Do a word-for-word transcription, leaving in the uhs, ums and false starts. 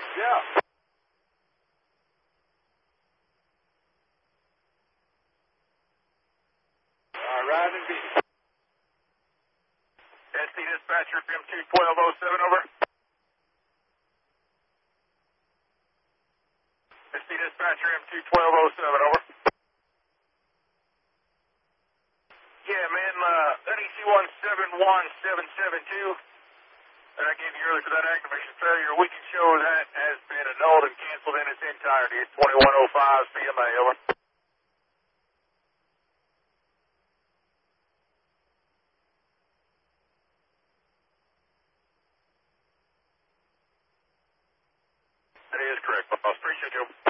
Yeah. Uh, Rising B. S C dispatcher, M two twelve oh seven, over. S C dispatcher, M two twelve oh seven, over. Yeah, man, uh, N E C one seven one seven seven two that I gave you earlier for that activation failure, we can show that has been annulled and canceled in its entirety. It's twenty-one oh five C M A, over. That is correct, boss. Appreciate you.